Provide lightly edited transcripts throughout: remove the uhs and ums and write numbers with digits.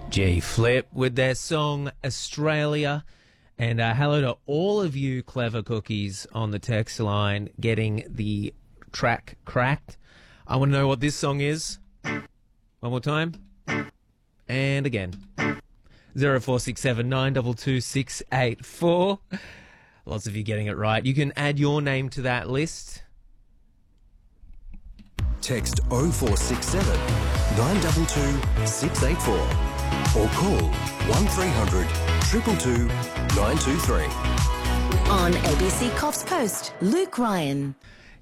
G Flip with their song Australia. And hello to all of you clever cookies on the text line getting the track cracked. I want to know what this song is. One more time. And again. 0467922684. Lots of you getting it right. You can add your name to that list. Text 0467 922 684 or call 1300 222 923. On ABC Coffs Post, Luke Ryan.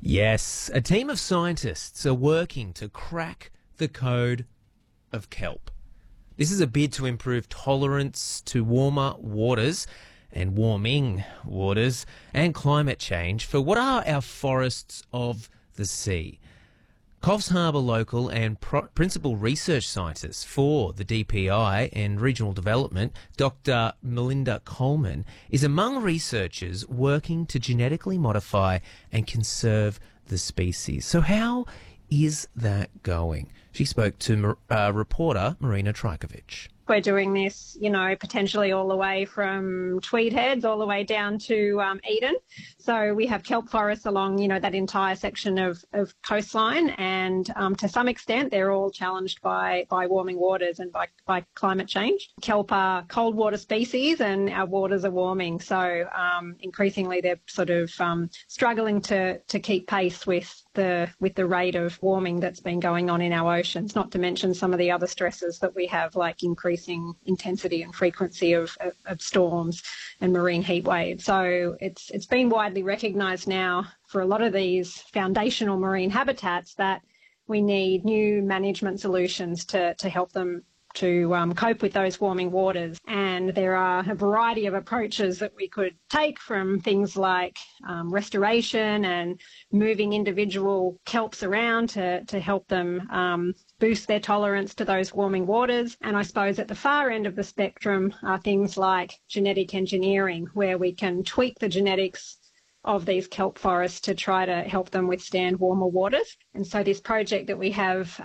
Yes, a team of scientists are working to crack the code of kelp. This is a bid to improve tolerance to warmer waters and warming waters and climate change for what are our forests of the sea. Coffs Harbour local and principal research scientist for the DPI and regional development, Dr. Melinda Coleman, is among researchers working to genetically modify and conserve the species. So how is that going? She spoke to reporter Marina Trajkovic. We're doing this, potentially all the way from Tweed Heads all the way down to Eden. So we have kelp forests along, that entire section of coastline. And to some extent, they're all challenged by warming waters and by climate change. Kelp are cold water species and our waters are warming. So increasingly, they're sort of struggling to keep pace with the rate of warming that's been going on in our oceans, not to mention some of the other stresses that we have, like increasing intensity and frequency of storms and marine heat waves. So it's been widely recognised now for a lot of these foundational marine habitats that we need new management solutions to help them to cope with those warming waters. And there are a variety of approaches that we could take, from things like restoration and moving individual kelps around to help them boost their tolerance to those warming waters. And I suppose at the far end of the spectrum are things like genetic engineering, where we can tweak the genetics of these kelp forests to try to help them withstand warmer waters. And so this project that we have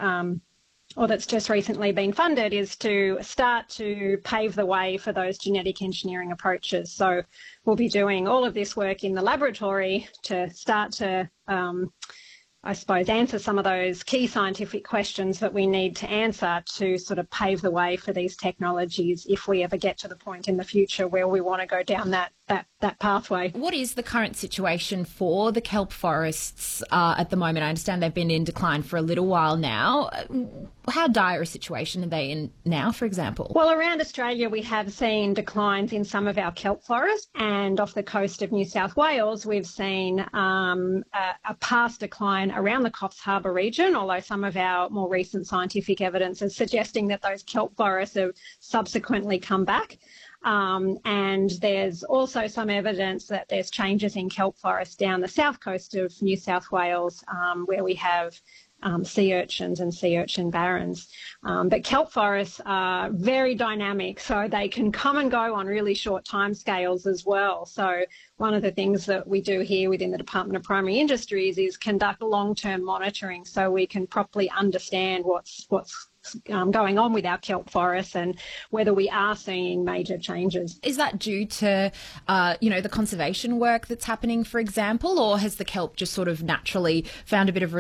that's just recently been funded is to start to pave the way for those genetic engineering approaches. So we'll be doing all of this work in the laboratory to start to, answer some of those key scientific questions that we need to answer to sort of pave the way for these technologies if we ever get to the point in the future where we want to go down that pathway. What is the current situation for the kelp forests at the moment? I understand they've been in decline for a little while now. How dire a situation are they in now, for example? Well, around Australia, we have seen declines in some of our kelp forests, and off the coast of New South Wales, we've seen a past decline around the Coffs Harbour region, although some of our more recent scientific evidence is suggesting that those kelp forests have subsequently come back. And there's also some evidence that there's changes in kelp forests down the south coast of New South Wales, where we have sea urchins and sea urchin barrens. But kelp forests are very dynamic, so they can come and go on really short timescales as well. So one of the things that we do here within the Department of Primary Industries is conduct long-term monitoring so we can properly understand what's going on with our kelp forests and whether we are seeing major changes. Is that due to, the conservation work that's happening, for example, or has the kelp just sort of naturally found a bit of